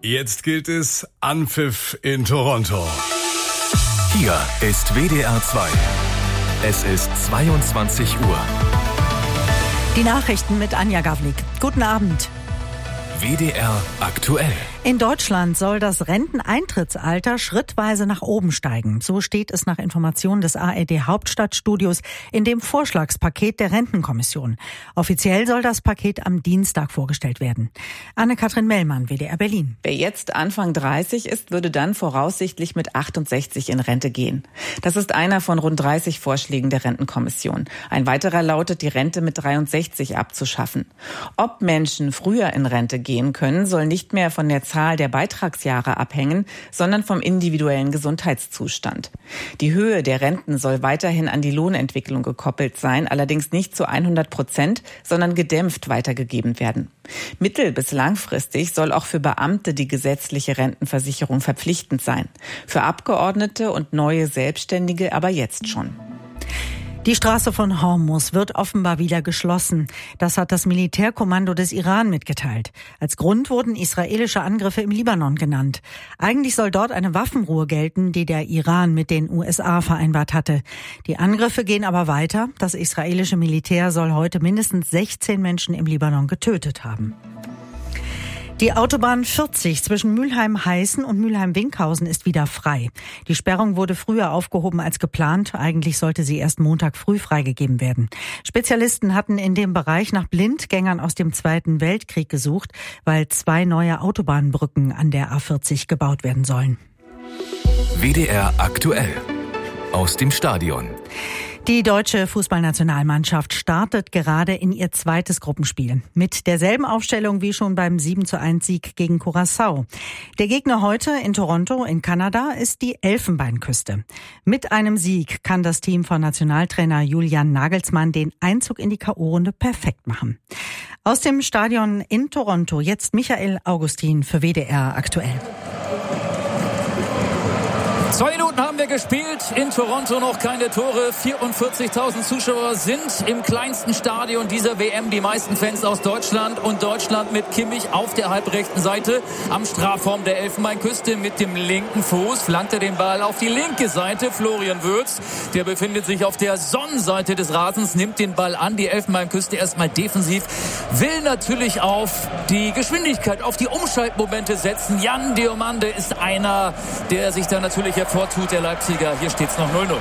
Jetzt gilt es Anpfiff in Toronto. Hier ist WDR 2. Es ist 22 Uhr. Die Nachrichten mit Anja Gawlik. Guten Abend. WDR aktuell. In Deutschland soll das Renteneintrittsalter schrittweise nach oben steigen. So steht es nach Informationen des ARD Hauptstadtstudios in dem Vorschlagspaket der Rentenkommission. Offiziell soll das Paket am Dienstag vorgestellt werden. Anne-Kathrin Mellmann, WDR Berlin. Wer jetzt Anfang 30 ist, würde dann voraussichtlich mit 68 in Rente gehen. Das ist einer von rund 30 Vorschlägen der Rentenkommission. Ein weiterer lautet, die Rente mit 63 abzuschaffen. Ob Menschen früher in Rente gehen können, soll nicht mehr von der Zahl der Beitragsjahre abhängen, sondern vom individuellen Gesundheitszustand. Die Höhe der Renten soll weiterhin an die Lohnentwicklung gekoppelt sein, allerdings nicht zu 100%, sondern gedämpft weitergegeben werden. Mittel- bis langfristig soll auch für Beamte die gesetzliche Rentenversicherung verpflichtend sein. Für Abgeordnete und neue Selbstständige aber jetzt schon. Die Straße von Hormuz wird offenbar wieder geschlossen. Das hat das Militärkommando des Iran mitgeteilt. Als Grund wurden israelische Angriffe im Libanon genannt. Eigentlich soll dort eine Waffenruhe gelten, die der Iran mit den USA vereinbart hatte. Die Angriffe gehen aber weiter. Das israelische Militär soll heute mindestens 16 Menschen im Libanon getötet haben. Die Autobahn 40 zwischen Mülheim-Heißen und Mülheim-Winkhausen ist wieder frei. Die Sperrung wurde früher aufgehoben als geplant. Eigentlich sollte sie erst Montag früh freigegeben werden. Spezialisten hatten in dem Bereich nach Blindgängern aus dem Zweiten Weltkrieg gesucht, weil 2 neue Autobahnbrücken an der A40 gebaut werden sollen. WDR aktuell. Aus dem Stadion. Die deutsche Fußballnationalmannschaft startet gerade in ihr zweites Gruppenspiel. Mit derselben Aufstellung wie schon beim 7:1-Sieg gegen Curaçao. Der Gegner heute in Toronto in Kanada ist die Elfenbeinküste. Mit einem Sieg kann das Team von Nationaltrainer Julian Nagelsmann den Einzug in die K.O.-Runde perfekt machen. Aus dem Stadion in Toronto jetzt Michael Augustin für WDR aktuell. 2 Minuten haben wir gespielt, in Toronto noch keine Tore, 44.000 Zuschauer sind im kleinsten Stadion dieser WM, die meisten Fans aus Deutschland und Deutschland mit Kimmich auf der halbrechten Seite am Strafraum der Elfenbeinküste mit dem linken Fuß, flankt er den Ball auf die linke Seite, Florian Wirtz, der befindet sich auf der Sonnenseite des Rasens, nimmt den Ball an, die Elfenbeinküste erstmal defensiv, will natürlich auf die Geschwindigkeit, auf die Umschaltmomente setzen. Jan Diomande ist einer, der sich da natürlich hervortut, der Leipziger. Hier steht's noch 0-0.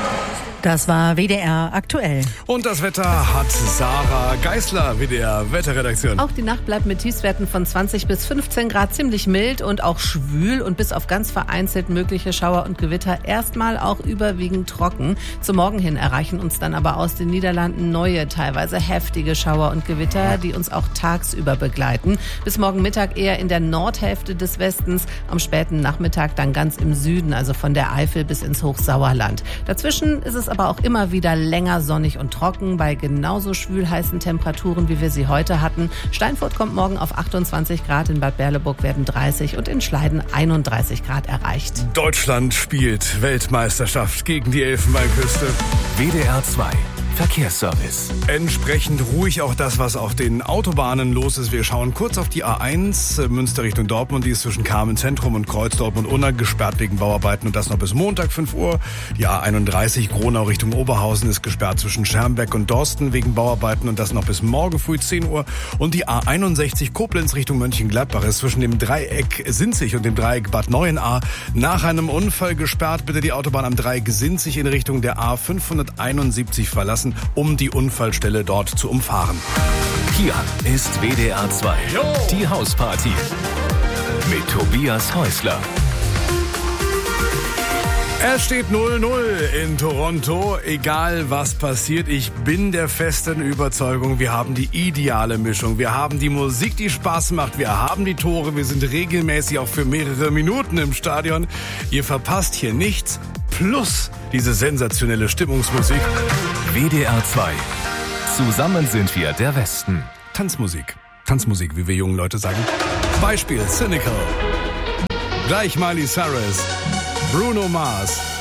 Das war WDR aktuell. Und das Wetter hat Sarah Geisler, WDR Wetterredaktion. Auch die Nacht bleibt mit Tiefstwerten von 20 bis 15 Grad ziemlich mild und auch schwül und bis auf ganz vereinzelt mögliche Schauer und Gewitter erstmal auch überwiegend trocken. Zum Morgen hin erreichen uns dann aber aus den Niederlanden neue, teilweise heftige Schauer und Gewitter, die uns auch tagsüber begleiten. Bis morgen Mittag eher in der Nordhälfte des Westens, am späten Nachmittag dann ganz im Süden, also von der Eifel bis ins Hochsauerland. Dazwischen ist es aber auch immer wieder länger sonnig und trocken bei genauso schwül-heißen Temperaturen, wie wir sie heute hatten. Steinfurt kommt morgen auf 28 Grad, in Bad Berleburg werden 30 und in Schleiden 31 Grad erreicht. Deutschland spielt Weltmeisterschaft gegen die Elfenbeinküste. WDR 2. Verkehrsservice. Entsprechend ruhig auch das, was auf den Autobahnen los ist. Wir schauen kurz auf die A1 Münster Richtung Dortmund. Die ist zwischen Kamen Zentrum und Kreuz Dortmund-Unna gesperrt wegen Bauarbeiten und das noch bis Montag 5 Uhr. Die A31 Gronau Richtung Oberhausen ist gesperrt zwischen Schermbeck und Dorsten wegen Bauarbeiten und das noch bis morgen früh 10 Uhr. Und die A61 Koblenz Richtung Mönchengladbach ist zwischen dem Dreieck Sinzig und dem Dreieck Bad Neuenahr nach einem Unfall gesperrt. Bitte die Autobahn am Dreieck Sinzig in Richtung der A571 verlassen, um die Unfallstelle dort zu umfahren. Hier ist WDR 2. Die Hausparty mit Tobias Häusler. Es steht 0-0 in Toronto. Egal was passiert, ich bin der festen Überzeugung, wir haben die ideale Mischung. Wir haben die Musik, die Spaß macht. Wir haben die Tore. Wir sind regelmäßig auch für mehrere Minuten im Stadion. Ihr verpasst hier nichts. Plus diese sensationelle Stimmungsmusik. WDR 2. Zusammen sind wir der Westen. Tanzmusik. Tanzmusik, wie wir jungen Leute sagen. Beispiel Cynical. Gleich Miley Cyrus. Bruno Mars.